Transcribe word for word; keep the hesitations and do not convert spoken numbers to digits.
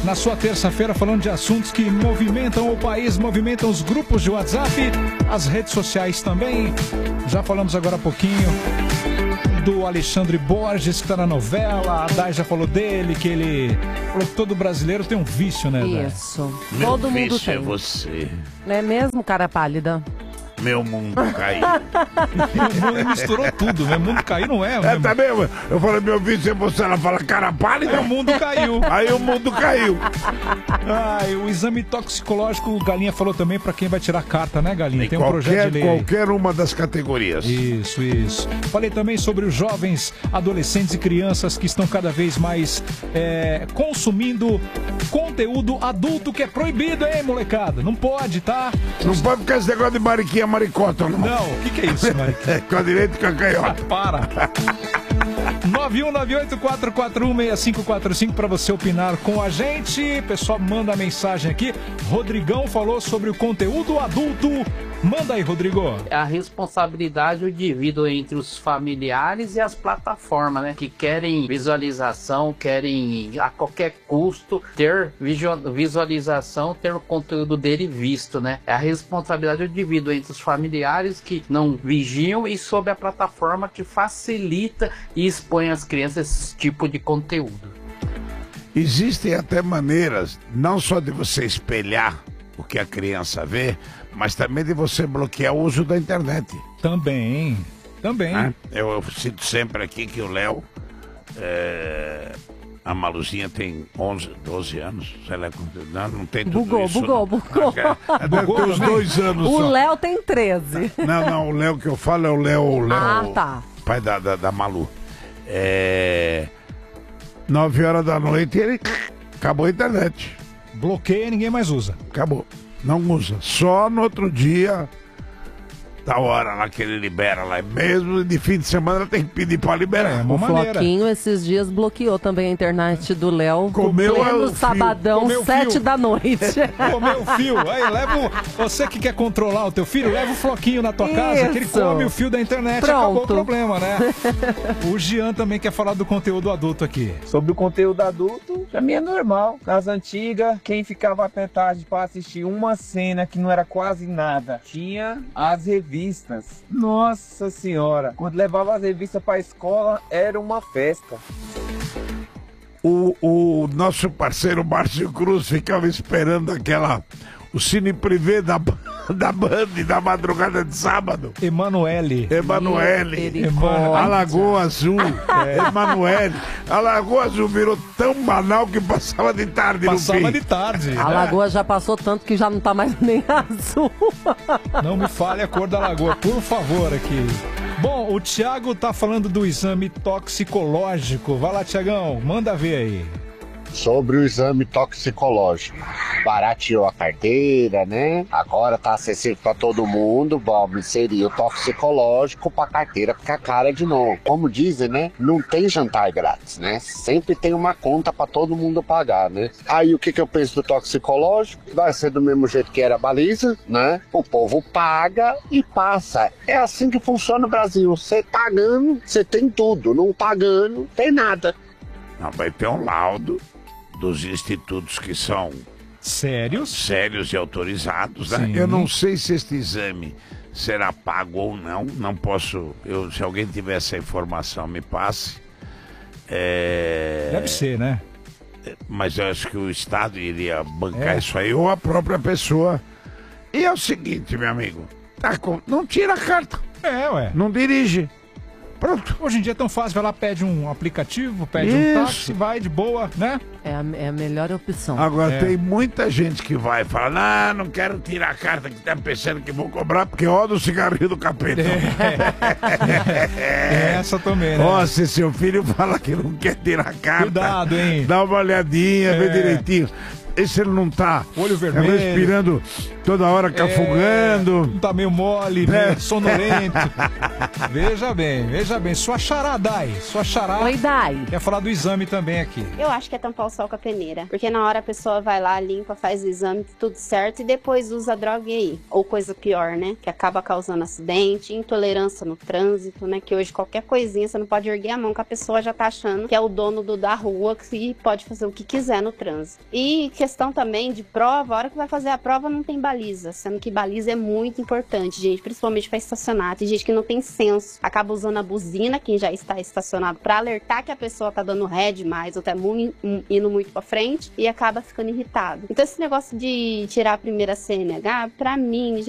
na sua terça-feira, falando de assuntos que movimentam o país, movimentam os grupos de WhatsApp, as redes sociais também. Já falamos agora há pouquinho do Alexandre Borges, que está na novela. A Dai já falou dele, que ele falou que todo brasileiro tem um vício, né, Dai? Isso. Meu Todo mundo vício tem. é você. Não é mesmo, cara pálida? Meu mundo caiu. Meu mundo misturou tudo, meu mundo caiu, não é? É, Meu... tá mesmo? Eu falei, meu vício é você, ela fala cara pálida. O mundo caiu. Aí o mundo caiu. Ai, o exame toxicológico, o Galinha falou também pra quem vai tirar carta, né, Galinha? Em Tem um qualquer, projeto de lei. qualquer uma das categorias. Isso, isso. Falei também sobre os jovens, adolescentes e crianças que estão cada vez mais é, consumindo conteúdo adulto que é proibido, hein, molecada? Não pode, tá? Não pode ficar esse negócio de mariquinha, maricota, não. Não, o que, que é isso, Mariquinha? Com a direita e com a canhota. Para. nove um nove oito quatro quatro um seis cinco quatro cinco para você opinar com a gente. Pessoal, manda mensagem aqui. Rodrigão falou sobre o conteúdo adulto. Manda aí, Rodrigo. A responsabilidade eu divido entre os familiares e as plataformas, né? Que querem visualização, querem a qualquer custo ter visualização, ter o conteúdo dele visto, né? A responsabilidade eu divido entre os familiares que não vigiam e sobre a plataforma que facilita e expõe às crianças esse tipo de conteúdo. Existem até maneiras, não só de você espelhar o que a criança vê, mas também de você bloquear o uso da internet. Também, também. Né? Eu, eu cito sempre aqui que o Léo, é, a Maluzinha tem onze, doze anos, sei lá, não, não tem tudo Bugou, isso. bugou, não. bugou. É, deve ter uns dois anos O só. Léo tem treze. Não, não, o Léo que eu falo é o Léo, o Léo, Ah, tá. pai da, da, da Malu. É, nove horas da noite ele acabou a internet. Bloqueia e ninguém mais usa. Acabou. Não usa. Só no outro dia, da hora lá que ele libera lá. Mesmo de fim de semana tem que pedir pra liberar. É, uma O maneira. Floquinho esses dias bloqueou também a internet do Léo. Comeu pleno o fio. sabadão, Comeu o sete fio. da noite. Comeu o fio. Aí, leva o... Você que quer controlar o teu filho, leva o Floquinho na tua casa, que ele Isso. come o fio da internet. Pronto. Acabou o problema, né? O Jean também quer falar do conteúdo adulto aqui. Sobre o conteúdo adulto, pra mim é normal. Nas antigas, quem ficava até tarde pra assistir uma cena que não era quase nada, tinha as revistas. Nossa senhora, quando levava as revistas pra escola, era uma festa. O, o nosso parceiro Márcio Cruz ficava esperando aquela... O cine privê da, da Band da madrugada de sábado. Emanuele. Emanuele. Misericórdia. A Lagoa Azul. É. Emanuele. A Lagoa Azul virou tão banal que passava de tarde Passava no fim. de tarde. A né? lagoa já passou tanto que já não tá mais nem azul. Não me fale a cor da lagoa, por favor, aqui. Bom, o Thiago tá falando do exame toxicológico. Vai lá, Thiagão, manda ver aí. Sobre o exame toxicológico. Barateou a carteira, né? Agora tá acessível para todo mundo. Vamos inserir o toxicológico pra carteira ficar cara de novo. Como dizem, né? Não tem jantar grátis, né? Sempre tem uma conta para todo mundo pagar, né? Aí o que que eu penso do toxicológico? Vai ser do mesmo jeito que era a baliza, né? O povo paga e passa. É assim que funciona o Brasil. Você pagando, você tem tudo. Não pagando, tem nada. Não, vai ter um laudo dos institutos que são Sérios? sérios e autorizados, né? Sim. Eu não sei se este exame será pago ou não, não posso, eu, se alguém tiver essa informação me passe. É... Deve ser, né? Mas eu acho que o Estado iria bancar É. isso aí, ou a própria pessoa. E é o seguinte, meu amigo, tá com... não tira a carta, É, ué. não dirige. Pronto. Hoje em dia é tão fácil, vai lá, pede um aplicativo, pede um Isso. táxi, vai de boa, né? É a, é a melhor opção. Agora É. tem muita gente que vai falar, não, não quero tirar a carta que tá pensando que vou cobrar, porque ó do cigarrinho do capeta. É essa também, né? Ó, se seu filho fala que não quer tirar a carta, Cuidado, hein? dá uma olhadinha, vê É. direitinho. esse ele não tá Olho vermelho. respirando toda hora, cafungando. É, tá meio mole, É. né? Sonolento. Veja bem, veja bem. Sua xará, Dai. Sua xará. Oi, Dai. Quer falar do exame também aqui. Eu acho que é tampar o sol com a peneira. Porque na hora a pessoa vai lá, limpa, faz o exame, tudo certo, e depois usa a droga e aí. Ou coisa pior, né? Que acaba causando acidente, intolerância no trânsito, né? Que hoje qualquer coisinha você não pode erguer a mão, que a pessoa já tá achando que é o dono do, da rua, que pode fazer o que quiser no trânsito. E questão também de prova, a hora que vai fazer a prova não tem baliza. Sendo que baliza é muito importante, gente. Principalmente pra estacionar. Tem gente que não tem senso. Acaba usando a buzina, quem já está estacionado, pra alertar que a pessoa tá dando ré demais ou tá mu- indo muito pra frente e acaba ficando irritado. Então esse negócio de tirar a primeira C N H, pra mim, gente,